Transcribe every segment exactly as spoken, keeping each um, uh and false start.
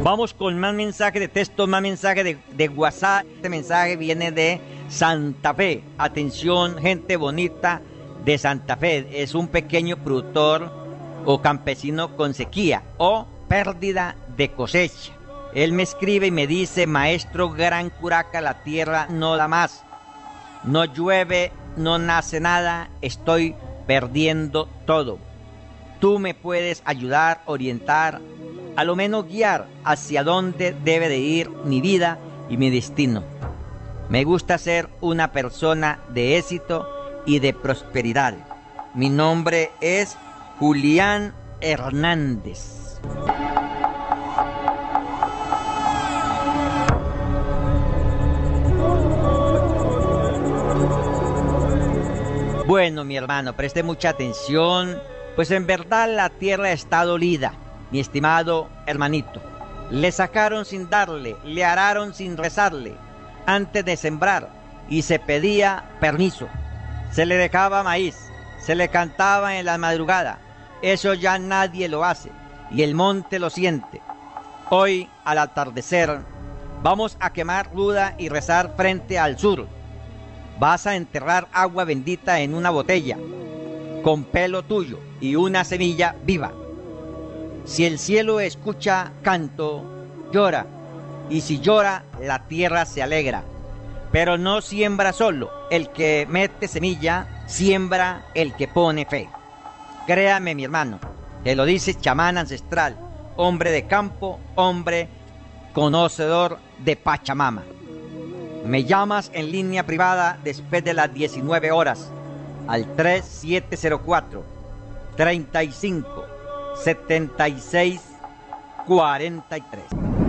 Vamos con más mensajes de texto, más mensajes de, de WhatsApp. Este mensaje viene de Santa Fe. Atención, gente bonita de Santa Fe. Es un pequeño productor o campesino con sequía o pérdida de cosecha. Él me escribe y me dice: maestro Gran Curaca, la tierra no da más. No llueve, no nace nada, estoy perdiendo todo. Tú me puedes ayudar, orientar, a lo menos guiar hacia dónde debe de ir mi vida y mi destino. Me gusta ser una persona de éxito y de prosperidad. Mi nombre es Julián Hernández. Bueno, mi hermano, preste mucha atención, pues en verdad la tierra está dolida, mi estimado hermanito. Le sacaron sin darle, le araron sin rezarle, antes de sembrar, y se pedía permiso. Se le dejaba maíz, se le cantaba en la madrugada. Eso ya nadie lo hace, y el monte lo siente. Hoy, al atardecer, vamos a quemar ruda y rezar frente al sur. Vas a enterrar agua bendita en una botella, con pelo tuyo y una semilla viva. Si el cielo escucha canto, llora, y si llora, la tierra se alegra. Pero no siembra solo el que mete semilla, siembra el que pone fe. Créame, mi hermano, que lo dice chamán ancestral, hombre de campo, hombre conocedor de Pachamama. Me llamas en línea privada después de las diecinueve horas al tres siete cero cuatro, treinta y cinco, setenta y seis, cuarenta y tres.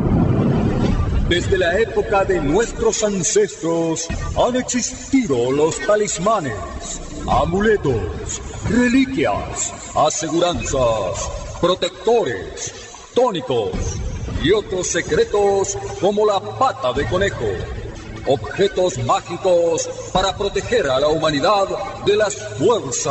Desde la época de nuestros ancestros han existido los talismanes, amuletos, reliquias, aseguranzas, protectores, tónicos y otros secretos como la pata de conejo. Objetos mágicos para proteger a la humanidad de las fuerzas